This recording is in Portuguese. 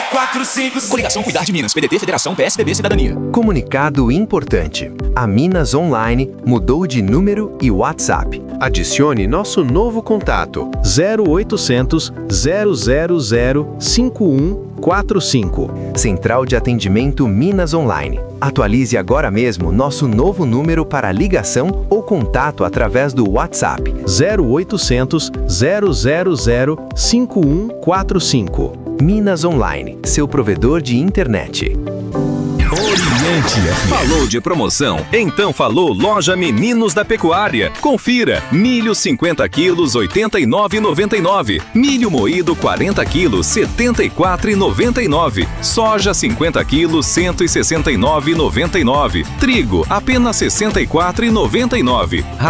645. Coligação Cuidar de Minas, PDT, Federação, PSDB, Cidadania. Comunicado importante. A Minas Online mudou de número e WhatsApp. Adicione nosso novo contato 0800 000 5145. Central de Atendimento Minas Online. Atualize agora mesmo nosso novo número para ligação ou contato através do WhatsApp 0800 000 5145. Minas Online, seu provedor de internet. Oriente FM. Falou de promoção? Então falou Loja Meninos da Pecuária. Confira. Milho 50 quilos, R$ 89,99. Milho moído 40 quilos, R$ 74,99. Soja 50 quilos, R$ 169,99. Trigo, apenas R$ 64,99.